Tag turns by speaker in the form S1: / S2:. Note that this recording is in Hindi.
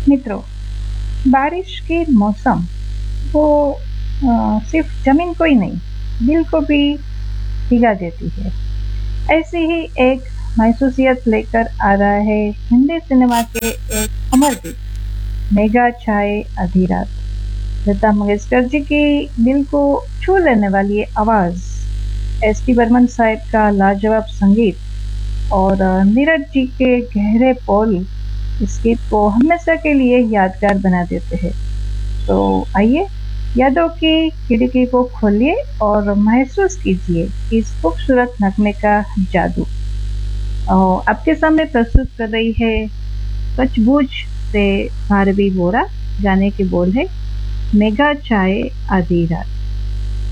S1: मित्रों, बारिश के मौसम वो सिर्फ जमीन को ही नहीं, दिल को भी भिगा देती है। ऐसी ही एक महसूसियत लेकर आ रहा है हिंदी सिनेमा के एक अमर गीत मेघा छाए आधी रात। लता मंगेशकर जी की दिल को छू लेने वाली ये आवाज, एस.टी. बर्मन साहब का लाजवाब संगीत और नीरज जी के गहरे बोल इस गीत को हमेशा के लिए यादगार बना देते हैं। तो आइए, यादों की खिड़की को खोलिए और महसूस कीजिए इस खूबसूरत नगमे का जादू। और आपके सामने प्रस्तुत कर रही है कचबूझ से भारवी बोरा। गाने के बोल है मेघा छाए आधी रात।